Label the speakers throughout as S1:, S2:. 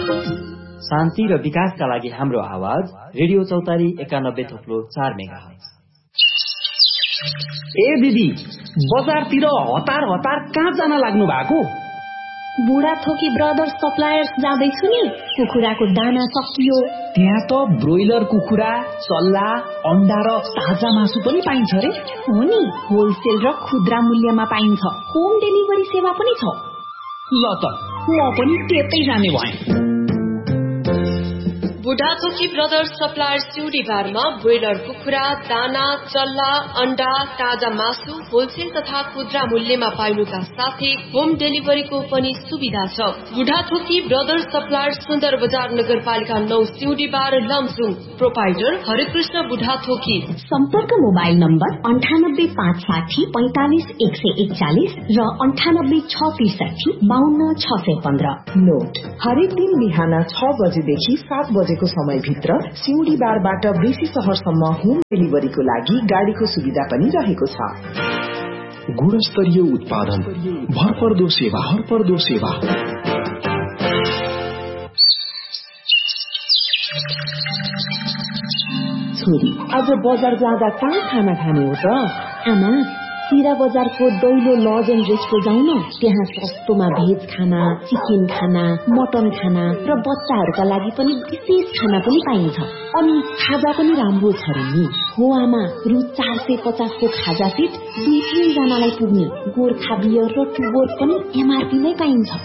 S1: शान्ति र विकासका लागि हाम्रो आवाज रेडियो चौतारी 91.4 मेगाहर्ज।
S2: ए दिदी, बजारतिर हतार हतार कहाँ जान लाग्नु भएको?
S3: बुढाथोकी ब्रदर्स सप्लायर्स जाँदैछु नि। कुखुराको दाना सकियो।
S2: त्यहाँ त ब्रोइलर कुखुरा, चल्ला, अण्डा र ताजा मासु पनि पाइन्छ रे।
S3: हो नि, होलसेल र खुद्रा मूल्यमा पाइन्छ। होम डेलिभरी सेवा पनि छ।
S2: ल त म पनि त्यतै जाने भएँ।
S4: बुढाथोकी ब्रदर्स सप्लायर सिउडी बारमा ब्रोइलर कुखुरा, दाना, चल्ला, अण्डा, ताजा मासु होलसेल तथा खुद्रा मूल्यमा पाइनुका साथै होम डेलिभरीको पनि सुविधा छ। बुढाथोकी ब्रदर्स सप्लायर सुन्दर बजार नगरपालिका 9 सिउडी बार लमजुङ। प्रोपाइटर हरिकृष्ण बुढाथोकी।
S3: सम्पर्क मोबाइल नम्बर 98560 45141 र 98663 52615।
S5: नोट: हरेक दिन बिहान 6 बजेदेखि 7 बजे समय भित्र सिउडी बारबाट बेसी शहरसम्म होम डेलिभरीको लागि गाडीको सुविधा पनि रहेको छ।
S6: गुणस्तरीय उत्पादन, भरपर्दो सेवा, हरपर्दो सेवा।
S5: छोरी, आज बजार जाँदा कहाँ खाना खाने हो त?
S3: आमा, सिरा बजारको दैलो लज एन्ड रेस्टो जाउँ न। त्यहाँ सस्तोमा भेज खाना, चिकन खाना, मटन खाना र बच्चाहरूका लागि पनि विशेष खाना पनि पाइन्छ। अनि खाजा पनि राम्रो छ रे नि। हो आमा, रु 450 को खाजा सेट 2-3 जनालाई पुग्ने। गोर्खा बियर र टुबोर्ड पनि एमआरपी नै पाइन्छ।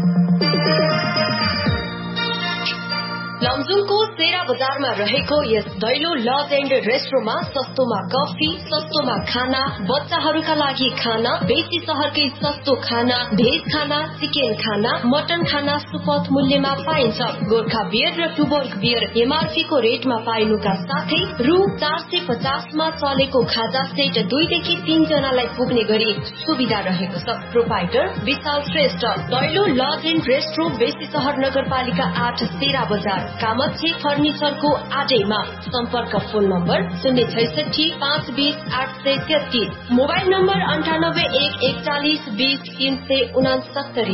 S4: लमजुङको सेरा बजारमा रहेको यस दैलो लज एन्ड रेस्टोमा सस्तोमा कफी, सस्तोमा खाना, बच्चाहरूका लागि खाना, बेसी शहरकै सस्तो खाना, भेज खाना, चिकन खाना, मटन खाना सुपथ मूल्यमा पाइन्छ। गोर्खा बियर र टुबोर्ग बियर एमआरपी को रेटमा पाइनुका साथै रु 450 मा चलेको खाजा सेट 2 देखि 3 जनालाई पुग्ने गरी सुविधा रहेको छ। प्रोपाइटर विशाल श्रेष्ठ। दैलो लज एन्ड रेस्टो बेसी शहर नगरपालिका 8 सेरा बजार कामच्छे फर्निचरको आडैमा। सम्पर्क फोन नम्बर 066 520 833, मोबाइल नम्बर 98 141 20 369।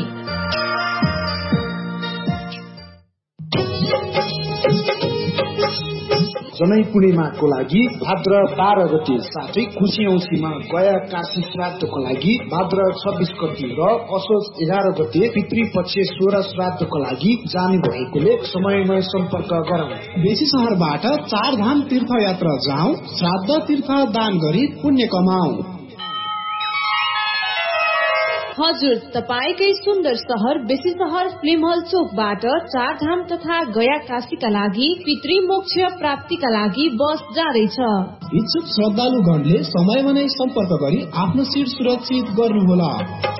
S7: जनै पूर्णिमाको लागि भाद्र 12 गते, साथै खुसी औँसीमा गया काशी श्राद्धको लागि भाद्र 26 गते र असोज 11 गते पितृपक्ष 16 श्राद्धको लागि जाने भएकोले समयमै सम्पर्क गरौँ।
S8: बेसी शहरबाट 4 धाम तीर्थयात्रा जाउँ, श्राद्ध तीर्थ दान गरी पुण्य कमाऊ।
S9: हजुर, तपाईकै सुन्दर शहर बेसी शहर फिल्म हल चोकबाट 4 धाम तथा गया काशीका लागि पितृ मोक्ष प्राप्तिका लागि बस जाँदैछ।
S8: इच्छुक श्रद्धालुगणले समयमा नै सम्पर्क गरी आफ्नो सीट सुरक्षित गर्नुहोला।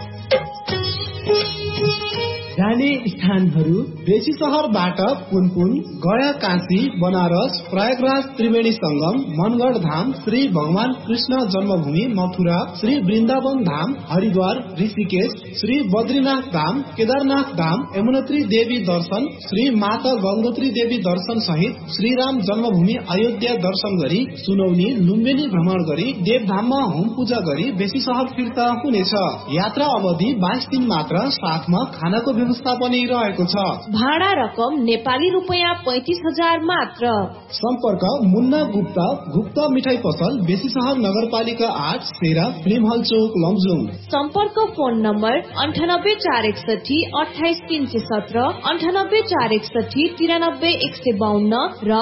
S8: जाने स्थानहरू बेसी शहरबाट पुनपुन, गया काशी, बनारस, प्रयागराज त्रिवेणी संगम, मनगढ़ धाम, श्री भगवान कृष्ण जन्मभूमि मथुरा, श्री वृन्दावन धाम, हरिद्वार, ऋषिकेश, श्री बद्रीनाथ धाम, केदारनाथ धाम, यमुनोत्री देवी दर्शन, श्री माता गंगोत्री देवी दर्शन सहित श्री राम जन्मभूमि अयोध्या दर्शन गरी सुनौली, लुम्बिनी भ्रमण गरी देवधाममा होम पूजा गरी बेसी शहर फिर्ता हुनेछ। यात्रा अवधि 22 दिन मात्र, साथमा खानाको व्यवस्था पनि रहेको छ।
S9: भाडा रकम नेपाली रुपैयाँ 35,000 मात्र।
S8: सम्पर्क मुन्ना गुप्ता, गुप्ता मिठाई पसल, बेसी शहर नगरपालिका 8 सेरा, फिल्म हल चौक, लमजुङ।
S9: सम्पर्क फोन नम्बर 98461 28317, 98461 93152 र